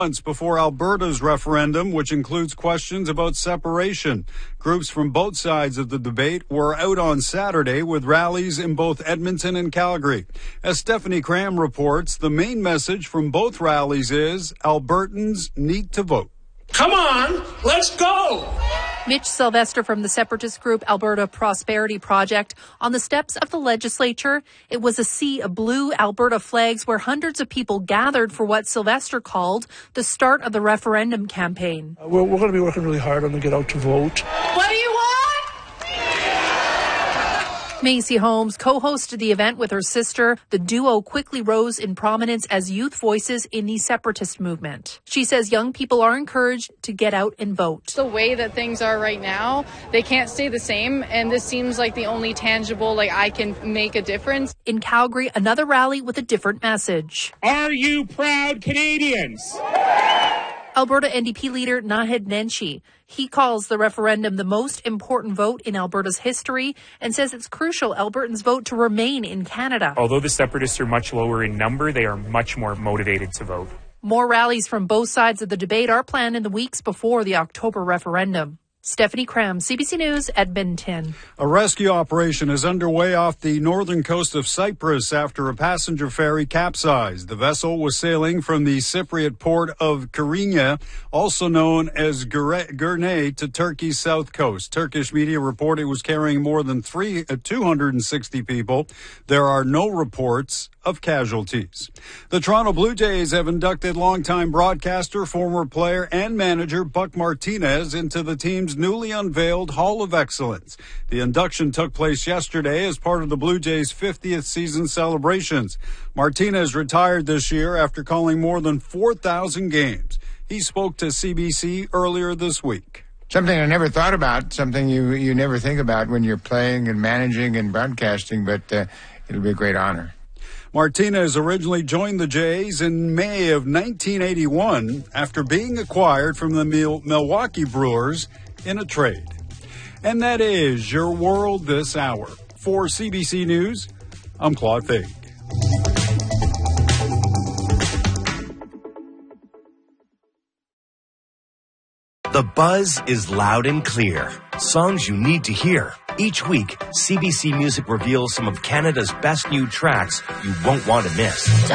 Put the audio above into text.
Months before Alberta's referendum, which includes questions about separation. Groups from both sides of the debate were out on Saturday with rallies in both Edmonton and Calgary. As Stephanie Cram reports, the main message from both rallies is Albertans need to vote. Come on, let's go! Mitch Sylvester from the separatist group Alberta Prosperity Project on the steps of the legislature. It was a sea of blue Alberta flags where hundreds of people gathered for what Sylvester called the start of the referendum campaign. We're going to be working really hard on to get out to vote. What do you want? Macy Holmes co-hosted the event with her sister. The duo quickly rose in prominence as youth voices in the separatist movement. She says young people are encouraged to get out and vote. The way that things are right now, they can't stay the same, and this seems like the only tangible, I can make a difference. In Calgary, another rally with a different message. Are you proud Canadians? Alberta NDP leader Naheed Nenshi. He calls the referendum the most important vote in Alberta's history and says it's crucial Albertans vote to remain in Canada. Although the separatists are much lower in number, they are much more motivated to vote. More rallies from both sides of the debate are planned in the weeks before the October referendum. Stephanie Cram, CBC News, Edmonton. A rescue operation is underway off the northern coast of Cyprus after a passenger ferry capsized. The vessel was sailing from the Cypriot port of Kyrenia, also known as Gurney, to Turkey's south coast. Turkish media report it was carrying more than 260 people. There are no reports of casualties. The Toronto Blue Jays have inducted longtime broadcaster, former player, and manager Buck Martinez into the team's newly unveiled Hall of Excellence. The induction took place yesterday as part of the Blue Jays' 50th season celebrations. Martinez retired this year after calling more than 4,000 games. He spoke to CBC earlier this week. Something I never thought about, something you never think about when you're playing and managing and broadcasting, but it'll be a great honor. Martinez originally joined the Jays in May of 1981 after being acquired from the Milwaukee Brewers in a trade. And that is your world this hour. For CBC News, I'm Claude Fade. The buzz is loud and clear. Songs you need to hear. Each week, CBC Music reveals some of Canada's best new tracks you won't want to miss.